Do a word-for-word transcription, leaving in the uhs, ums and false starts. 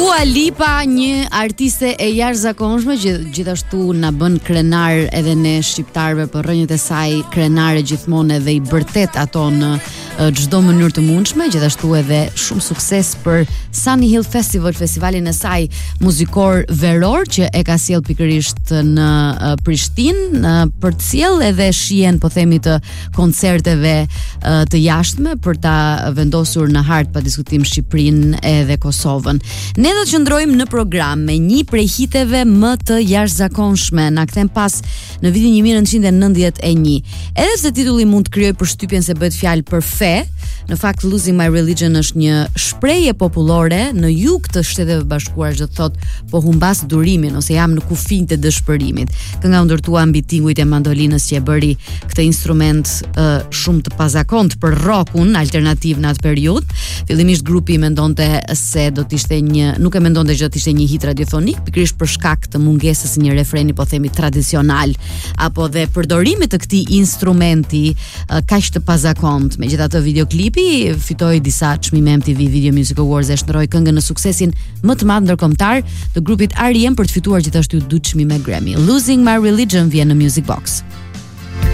Dua Lipa, një artiste e jashtëzakonshme, gjithashtu na bën krenar edhe ne shqiptarëve për rrënjët e saj, krenare gjithmonë edhe i bërtet ato në çdo mënyrë të mundshme, gjithashtu edhe shumë sukses për Sunny Hill Festival, festivalin e saj muzikor veror që e ka sjell pikërisht në Prishtinë, për të sjell edhe shihen, po themi, të koncerteve të jashtme për ta vendosur në hart pa diskutim Shqipërinë edhe Kosovën. Ne do të qëndrojmë në program me një prej hiteve më të jashtëzakonshme, na kthem pas në vitin një mijë nëntëqind e nëntëdhjetë e një. Edhe se titulli mund të krijojë përshtypjen se bëhet fjalë për fe, në fakt Losing My Religion është një shprehje popullore në jug të Shteteve Bashkuara, që thotë po humbas durimin ose jam në kufijnë të dëshpërimit. Kënga u ndërtua mbi tingujt e mandolinës që e bëri këtë instrument uh, shumë të pazakont për rockun alternativ në atë periudhë. Fillimisht grupi mendonte se do të ishte një, nuk e mendonte që do të ishte një hit radiofonik, pikërisht për shkak të mungesës së një refreni, po themi, tradicional, apo dhe përdorimit të këtij instrumenti uh, kaq të pazakont. Megjithatë, videoklipi fitoi disa çmime M T V Video Music Awards dhe shndroi këngën në suksesin më të madh ndërkombëtar të grupit R E M për të fituar gjithashtu dy çmime Grammy. Losing My Religion vjen në Music Box.